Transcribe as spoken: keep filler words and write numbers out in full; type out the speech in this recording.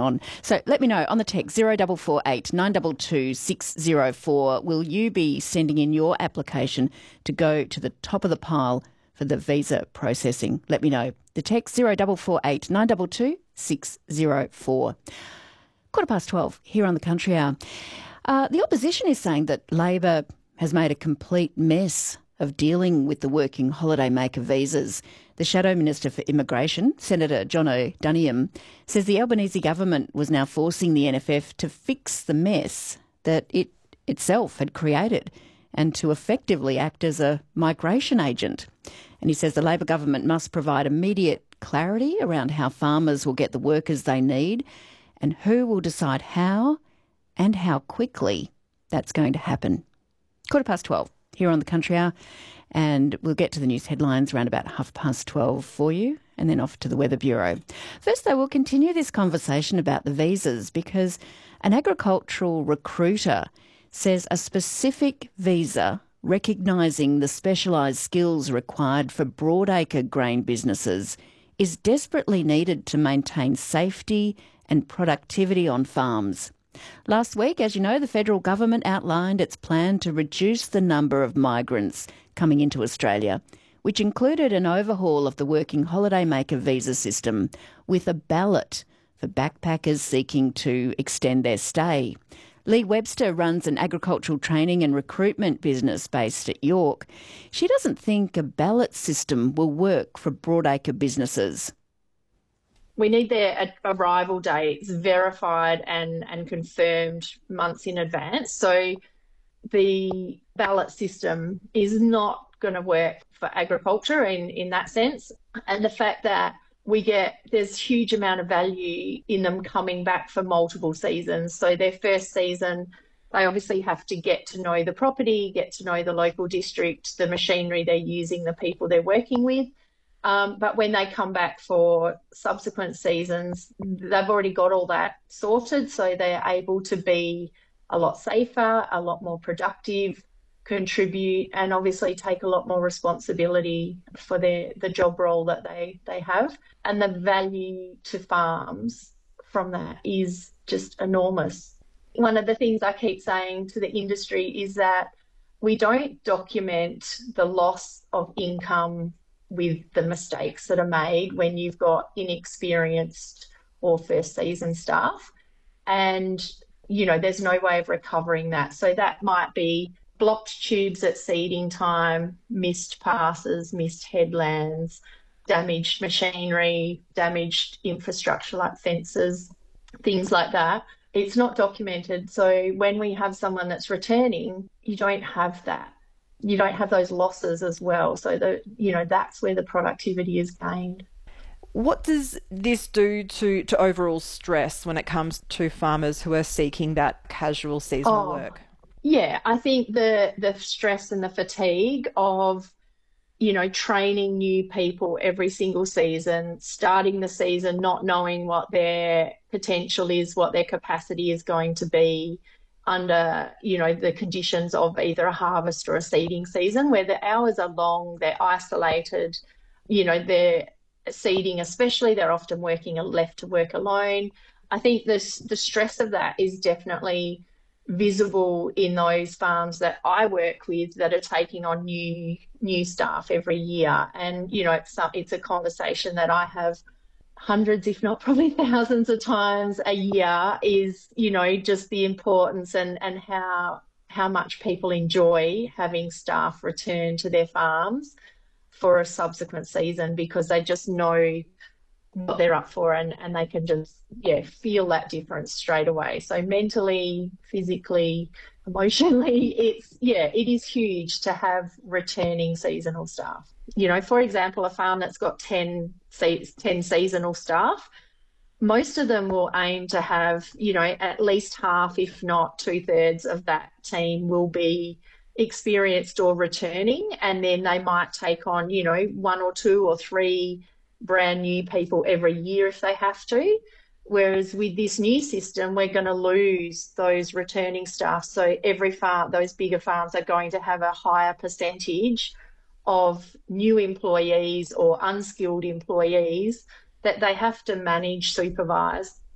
on. So let me know on the text zero four four eight nine two two six zero four. Will you be sending in your application to go to the top of the pile for the visa processing? Let me know. The text zero four four eight nine two two six zero four. Quarter past twelve here on the Country Hour. Uh, the opposition is saying that Labor has made a complete mess of dealing with the working holidaymaker visas. The Shadow Minister for Immigration, Senator John O'Donoghue, says the Albanese government was now forcing the N F F to fix the mess that it itself had created and to effectively act as a migration agent. And he says the Labor government must provide immediate clarity around how farmers will get the workers they need and who will decide how and how quickly that's going to happen. Quarter past twelve here on the Country Hour, and we'll get to the news headlines around about half past twelve for you and then off to the Weather Bureau. First, though, we'll continue this conversation about the visas because an agricultural recruiter says a specific visa recognising the specialised skills required for broadacre grain businesses is desperately needed to maintain safety and productivity on farms. Last week, as you know, the federal government outlined its plan to reduce the number of migrants coming into Australia, which included an overhaul of the working holidaymaker visa system with a ballot for backpackers seeking to extend their stay. Lee Webster runs an agricultural training and recruitment business based at York. She doesn't think a ballot system will work for broadacre businesses. We need their arrival dates verified and, and confirmed months in advance. So the ballot system is not going to work for agriculture in, in that sense. And the fact that we get, there's huge amount of value in them coming back for multiple seasons. So their first season, they obviously have to get to know the property, get to know the local district, the machinery they're using, the people they're working with. Um, but when they come back for subsequent seasons, they've already got all that sorted, so they're able to be a lot safer, a lot more productive, contribute, and obviously take a lot more responsibility for their the job role that they, they have. And the value to farms from that is just enormous. One of the things I keep saying to the industry is that we don't document the loss of income with the mistakes that are made when you've got inexperienced or first season staff. And, you know, there's no way of recovering that. So that might be blocked tubes at seeding time, missed passes, missed headlands, damaged machinery, damaged infrastructure like fences, things like that. It's not documented. So when we have someone that's returning, you don't have that. You don't have those losses as well. So, the, you know, that's where the productivity is gained. What does this do to, to overall stress when it comes to farmers who are seeking that casual seasonal oh, work? Yeah, I think the the stress and the fatigue of, you know, training new people every single season, starting the season not knowing what their potential is, what their capacity is going to be, under, you know, the conditions of either a harvest or a seeding season where the hours are long, they're isolated, you know, they're seeding especially, they're often working left to work alone. I think this, the stress of that is definitely visible in those farms that I work with that are taking on new new staff every year. And, you know, it's, it's a conversation that I have hundreds, if not probably thousands of times a year is, you know, just the importance and, and how how much people enjoy having staff return to their farms for a subsequent season because they just know what they're up for and, and they can just, yeah, feel that difference straight away. So mentally, physically, emotionally, it's, yeah, it is huge to have returning seasonal staff. You know, for example, a farm that's got ten, ten seasonal staff, most of them will aim to have, you know, at least half, if not two thirds of that team will be experienced or returning. And then they might take on, you know, one or two or three brand new people every year if they have to. Whereas with this new system, we're going to lose those returning staff. So every farm, those bigger farms are going to have a higher percentage of new employees or unskilled employees that they have to manage, supervise,